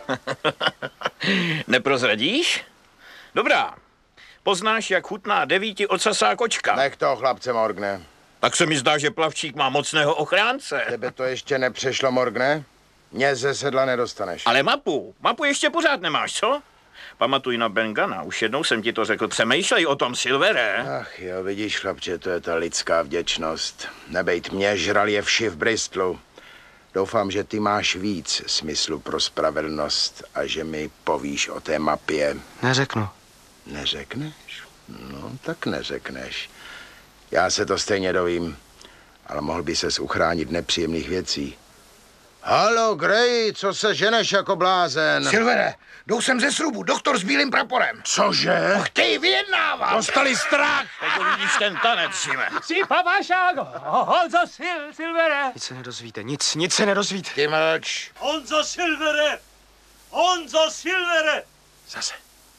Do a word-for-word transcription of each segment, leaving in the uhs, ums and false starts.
Neprozradíš? Dobrá. Poznáš, jak chutná devíti ocasá kočka. Nech toho chlapce, Morgne. Tak se mi zdá, že plavčík má mocného ochránce. Tebe to ještě nepřešlo, Morgne? Mě ze sedla nedostaneš. Ale mapu, mapu ještě pořád nemáš, co? Pamatuj na Bengana, už jednou jsem ti to řekl. Přemýšlej o tom, Silvere. Ach jo, vidíš, chlapče, to je ta lidská vděčnost. Nebejt mě, žral je vši v Bristolu. Doufám, že ty máš víc smyslu pro spravedlnost a že mi povíš o té mapě. Neřeknu. Neřekneš? No, tak neřekneš. Já se to stejně dovím, ale mohl by ses uchránit nepříjemných věcí. Halo, Gray, co se ženeš jako blázen? Silvere, jdou sem ze srubu, doktor s bílým praporem. Cože? Chtějí vyjednávat. Dostali strach! Teď vidíš ten tanec, Šime. Si papašágo, Honzo Sil, Silvere. Nic se nedozvíte, nic, nic se nedozvíte. Ty mlč. Honzo Silvere, Honzo Silvere. Zase.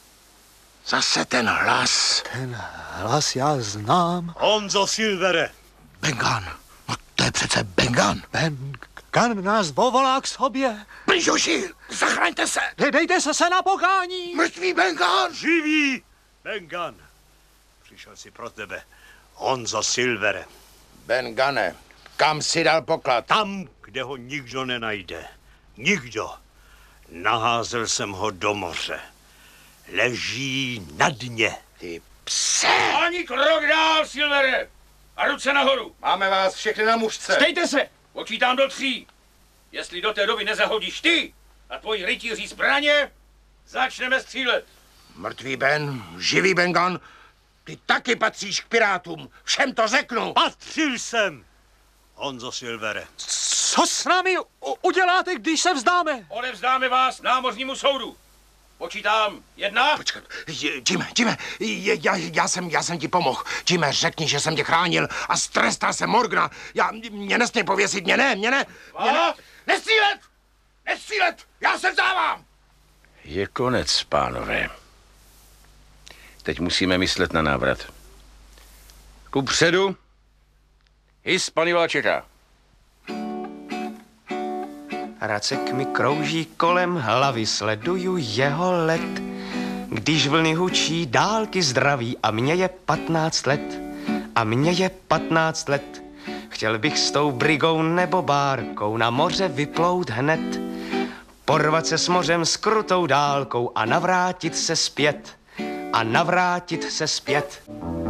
Zase ten hlas. Ten hlas já znám. Honzo Silvere. Bengan, no to je přece Bengan. Bengan nás povolá k sobě. Pryžoši, zachraňte se. De- dejte se se na pokání. Mrtvý Bengan. Živý Bengan. Přišel si pro tebe. Honzo Silvere. Bengane, kam si dal poklad? Tam, kde ho nikdo nenajde. Nikdo. Naházel jsem ho do moře. Leží na dně. Ty pse. Ani krok dál, Silvere. A ruce nahoru. Máme vás všechny na mužce. Stejte se. Počítám do tří. Jestli do té doby nezahodíš ty a tvoji rytíři zbraně, začneme střílet. Mrtvý Ben, živý Bengan, ty taky patříš k pirátům. Všem to řeknu. Patřil jsem. Honzo Silvere. Co s námi u- uděláte, když se vzdáme? Odevzdáme vás námořnímu soudu. Počítám. Jedna. Počkat, Jime, Jime, já, já, jsem, já jsem ti pomohl. Jime, řekni, že jsem tě chránil a strestal jsem Morgana. Já, mě nesmí pověsit, mě ne, mě ne. Mě ne. A? Nestřílet! Nestřílet! Já se vzdávám! Je konec, pánové. Teď musíme myslet na návrat. Kupředu. Hispaniola čeká. Racek mi krouží kolem hlavy, sleduju jeho let. Když vlny hučí, dálky zdraví a mně je patnáct let. A mně je patnáct let. Chtěl bych s tou brigou nebo bárkou na moře vyplout hned. Porvat se s mořem s krutou dálkou a navrátit se zpět. A navrátit se zpět.